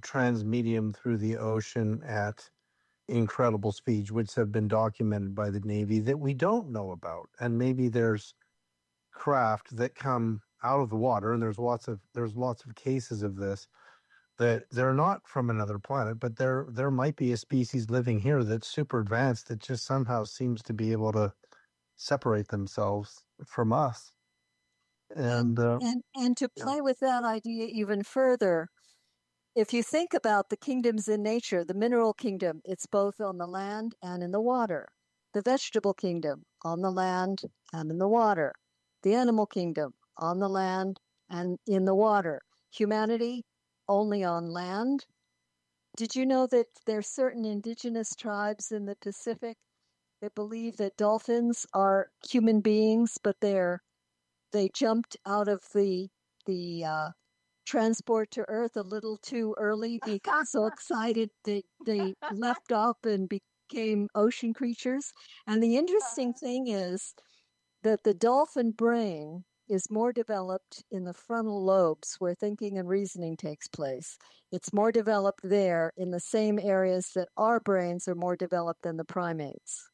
transmedium through the ocean at incredible speeds, which have been documented by the Navy that we don't know about. And maybe there's craft that come out of the water, and there's lots of cases of this, that they're not from another planet, but there might be a species living here that's super advanced that just somehow seems to be able to separate themselves from us. And to play with that idea even further, if you think about the kingdoms in nature, the mineral kingdom, it's both on the land and in the water. The vegetable kingdom, on the land and in the water. The animal kingdom, on the land and in the water. Humanity, only on land. Did you know that there are certain indigenous tribes in the Pacific that believe that dolphins are human beings, but they jumped out of the transport to Earth a little too early, because so excited they left off and became ocean creatures. And the interesting thing is that the dolphin brain is more developed in the frontal lobes where thinking and reasoning takes place. It's more developed there in the same areas that our brains are more developed than the primates.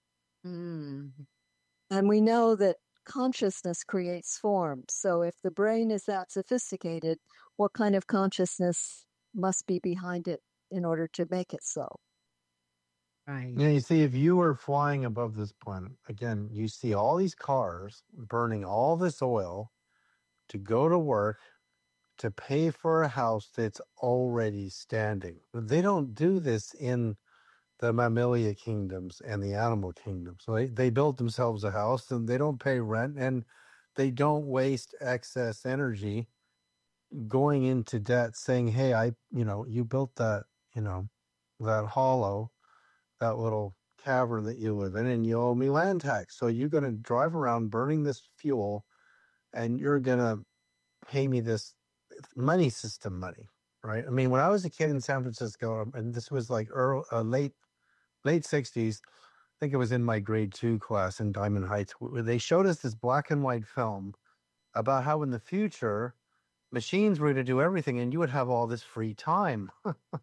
And we know that consciousness creates form. So if the brain is that sophisticated, what kind of consciousness must be behind it in order to make it so? Right. Yeah, you see, if you were flying above this planet, again, you see all these cars burning all this oil to go to work, to pay for a house that's already standing. They don't do this in the mammalia kingdoms and the animal kingdoms. So they build themselves a house and they don't pay rent, and they don't waste excess energy going into debt saying, hey, you built that, that hollow, that little cavern that you live in, and you owe me land tax. So you're going to drive around burning this fuel, and you're going to pay me this money system money, right? I mean, when I was a kid in San Francisco, and this was like late 60s, I think it was in my grade 2 class in Diamond Heights, where they showed us this black and white film about how in the future machines were going to do everything and you would have all this free time.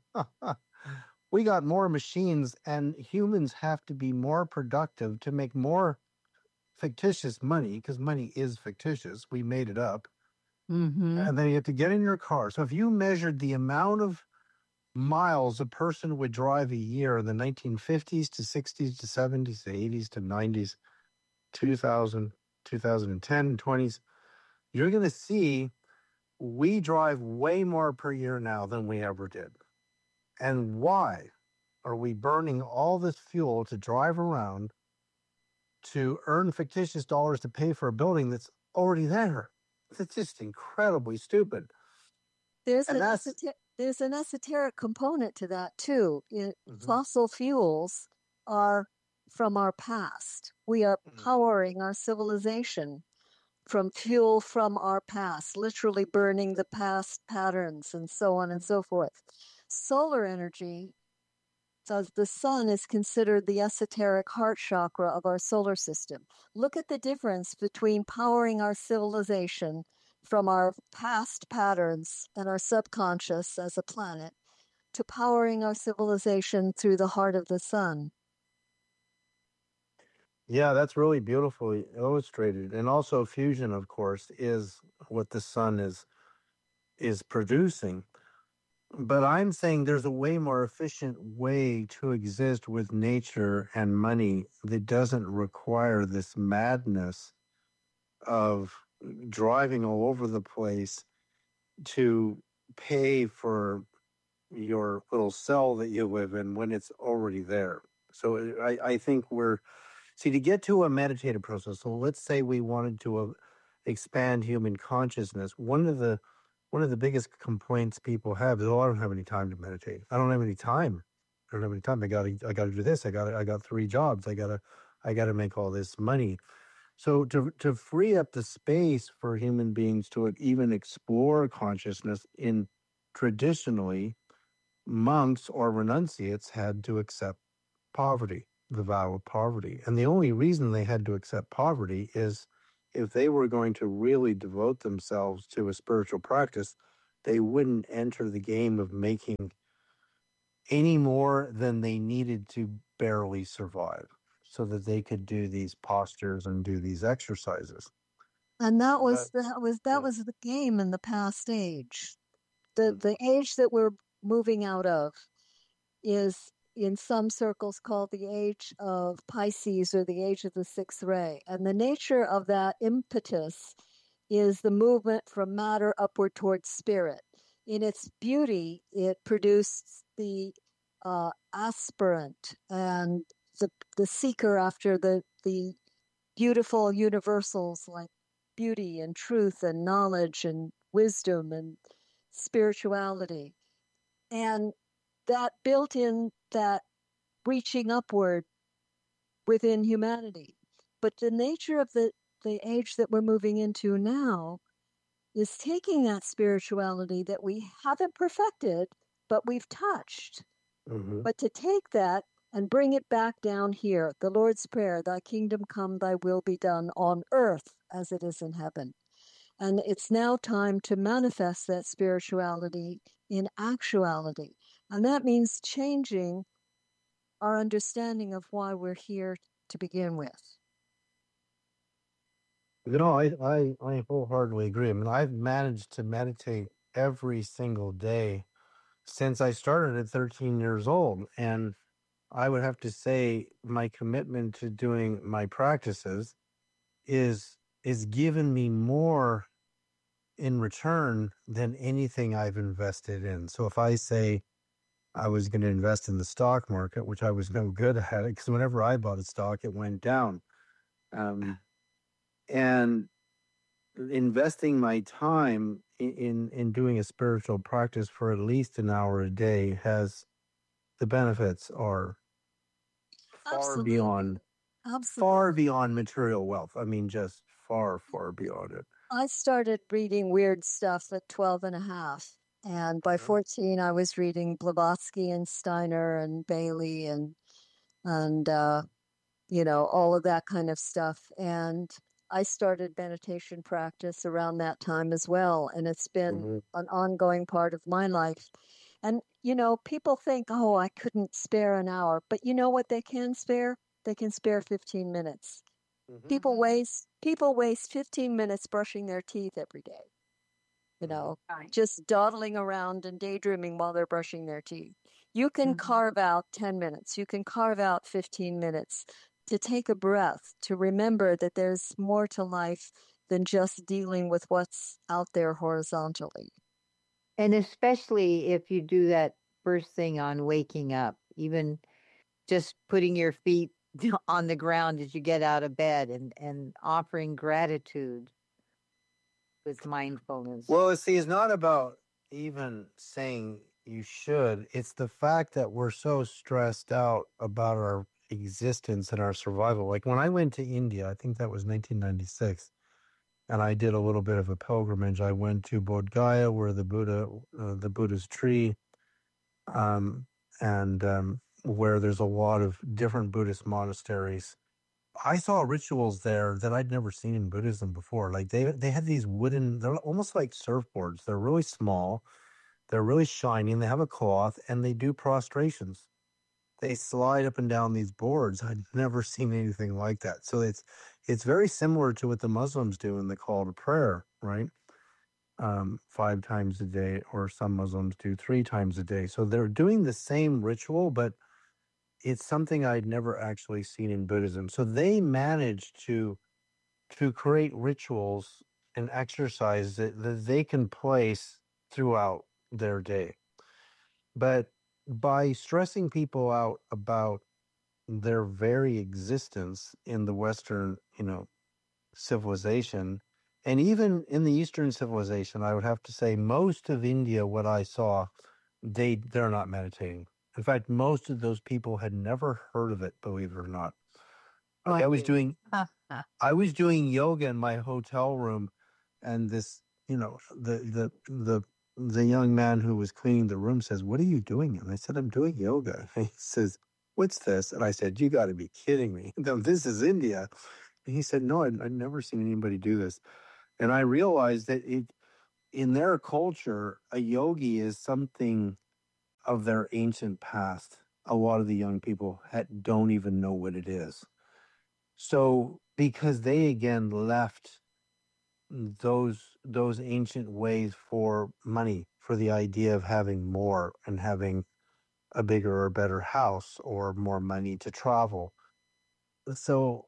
We got more machines, and humans have to be more productive to make more fictitious money, because money is fictitious. We made it up. And then you have to get in your car. So if you measured the amount of miles a person would drive a year in the 1950s to 60s to 70s to 80s to 90s, 2000, 2010, 20s, you're going to see we drive way more per year now than we ever did. And why are we burning all this fuel to drive around to earn fictitious dollars to pay for a building that's already there? It's just incredibly stupid. There's an esoteric component to that too. Fossil fuels are from our past. We are powering our civilization from fuel from our past, literally burning the past patterns and so on and so forth. Solar energy, so the sun is considered the esoteric heart chakra of our solar system. Look at the difference between powering our civilization from our past patterns and our subconscious as a planet to powering our civilization through the heart of the sun. Yeah, that's really beautifully illustrated. And also fusion, of course, is what the sun is producing. But I'm saying there's a way more efficient way to exist with nature and money that doesn't require this madness of driving all over the place to pay for your little cell that you live in when it's already there. So I think to get to a meditative process, so let's say we wanted to expand human consciousness, one of the biggest complaints people have is, oh, I don't have any time to meditate. I don't have any time. I gotta do this. I got 3 jobs. I gotta make all this money. So to free up the space for human beings to even explore consciousness, in traditionally, monks or renunciates had to accept poverty, the vow of poverty. And the only reason they had to accept poverty is if they were going to really devote themselves to a spiritual practice, they wouldn't enter the game of making any more than they needed to barely survive so that they could do these postures and do these exercises. And that was the game in the past age. The age that we're moving out of is in some circles called the age of Pisces, or the age of the sixth ray. And the nature of that impetus is the movement from matter upward towards spirit. In its beauty, it produced the aspirant and the seeker after the beautiful universals like beauty and truth and knowledge and wisdom and spirituality. And that built in that reaching upward within humanity. But the nature of the age that we're moving into now is taking that spirituality that we haven't perfected, but we've touched. Mm-hmm. But to take that and bring it back down here, the Lord's Prayer, thy kingdom come, thy will be done on earth as it is in heaven. And it's now time to manifest that spirituality in actuality. And that means changing our understanding of why we're here to begin with. I wholeheartedly agree. I mean, I've managed to meditate every single day since I started at 13 years old. And I would have to say my commitment to doing my practices is given me more in return than anything I've invested in. So if I say I was going to invest in the stock market, which I was no good at it, because whenever I bought a stock, it went down. And investing my time in doing a spiritual practice for at least an hour a day has the benefits are far beyond material wealth. I mean, just far beyond it. I started reading weird stuff at 12 and a half. And by 14, I was reading Blavatsky and Steiner and Bailey and all of that kind of stuff. And I started meditation practice around that time as well. And it's been an ongoing part of my life. And, people think, oh, I couldn't spare an hour. But you know what they can spare? They can spare 15 minutes. Mm-hmm. People waste 15 minutes brushing their teeth every day. Just dawdling around and daydreaming while they're brushing their teeth. You can carve out 10 minutes. You can carve out 15 minutes to take a breath, to remember that there's more to life than just dealing with what's out there horizontally. And especially if you do that first thing on waking up, even just putting your feet on the ground as you get out of bed and offering gratitude with mindfulness. Well, see, it's not about even saying you should. It's the fact that we're so stressed out about our existence and our survival. Like when I went to India, I think that was 1996, and I did a little bit of a pilgrimage. I went to Bodh Gaya, where the Buddha's tree, and where there's a lot of different Buddhist monasteries. I saw rituals there that I'd never seen in Buddhism before. Like they had these wooden, they're almost like surfboards. They're really small. They're really shiny, and they have a cloth, and they do prostrations. They slide up and down these boards. I'd never seen anything like that. So it's very similar to what the Muslims do in the call to prayer, right? 5 times a day, or some Muslims do 3 times a day. So they're doing the same ritual, but it's something I'd never actually seen in Buddhism. So they managed to create rituals and exercise that they can place throughout their day. But by stressing people out about their very existence in the Western, civilization, and even in the Eastern civilization, I would have to say most of India, what I saw, they're not meditating. In fact, most of those people had never heard of it, believe it or not. I was doing yoga in my hotel room, and this, the young man who was cleaning the room says, "What are you doing?" And I said, "I'm doing yoga." And he says, "What's this?" And I said, "You got to be kidding me. This is India." And he said, "No, I'd never seen anybody do this." And I realized that in their culture, a yogi is something of their ancient past. A lot of the young people don't even know what it is. So because they again left those ancient ways for money, for the idea of having more and having a bigger or better house or more money to travel. So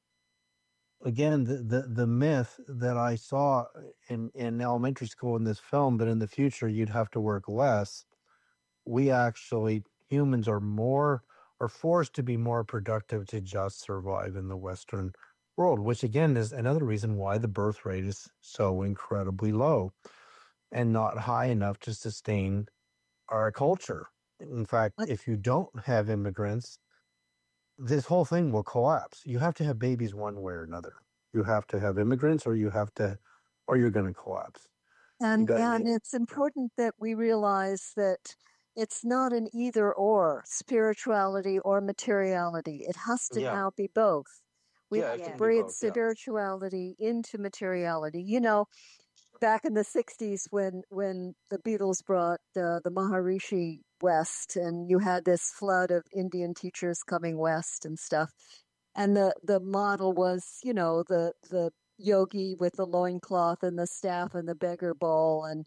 again, the myth that I saw in elementary school in this film, that in the future you'd have to work less. We actually, humans are forced to be more productive to just survive in the Western world, which again is another reason why the birth rate is so incredibly low and not high enough to sustain our culture. In fact, if you don't have immigrants, this whole thing will collapse. You have to have babies one way or another. You have to have immigrants, or you're going to collapse. And it's important that we realize that it's not an either or, spirituality or materiality. It has to now be both. We have to bring spirituality into materiality. You know, back in the 60s when the Beatles brought the Maharishi west, and you had this flood of Indian teachers coming west and stuff. And the model was, you know, the yogi with the loincloth and the staff and the beggar bowl, and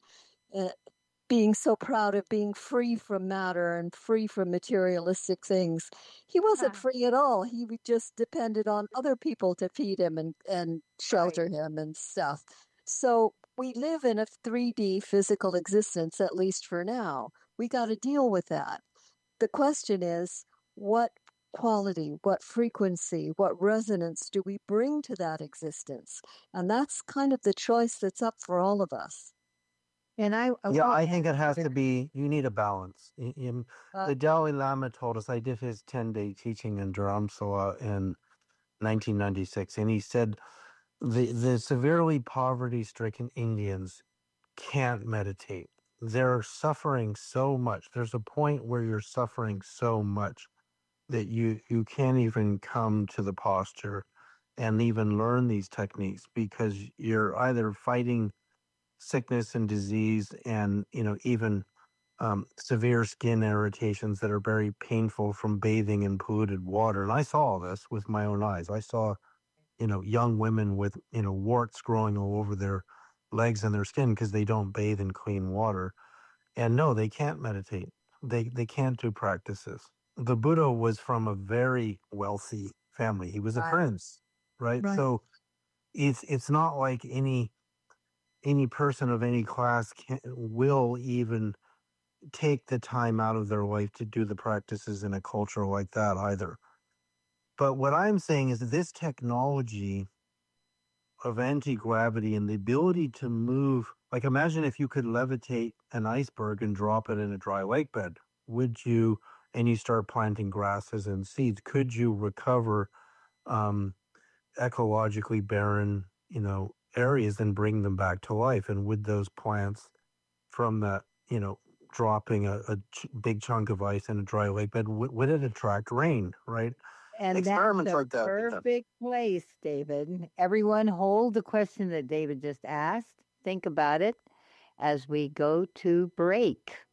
being so proud of being free from matter and free from materialistic things. He wasn't free at all. He just depended on other people to feed him and shelter him and stuff. So we live in a 3D physical existence, at least for now. We got to deal with that. The question is, what quality, what frequency, what resonance do we bring to that existence? And that's kind of the choice that's up for all of us. And I think it has to be, you need a balance. The Dalai Lama told us, I did his 10-day teaching in Dharamsala in 1996, and he said the severely poverty-stricken Indians can't meditate. They're suffering so much. There's a point where you're suffering so much that you can't even come to the posture and even learn these techniques, because you're either fighting sickness and disease and, even severe skin irritations that are very painful from bathing in polluted water. And I saw all this with my own eyes. I saw, young women with, warts growing all over their legs and their skin because they don't bathe in clean water. And no, they can't meditate. They can't do practices. The Buddha was from a very wealthy family. He was a prince, right? So it's not like any person of any class will even take the time out of their life to do the practices in a culture like that either. But what I'm saying is that this technology of anti-gravity and the ability to move, like imagine if you could levitate an iceberg and drop it in a dry lake bed, and you start planting grasses and seeds, could you recover ecologically barren, areas and bring them back to life? And would those plants from that, dropping a big chunk of ice in a dry lake bed, would it attract rain, right? And experiments that's like that. Perfect place, David. Everyone hold the question that David just asked. Think about it as we go to break.